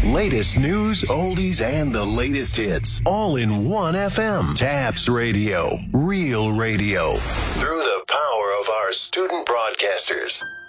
Latest news, oldies, and the latest hits. All in one FM. Taps Radio. Real radio. Through the power of our student broadcasters.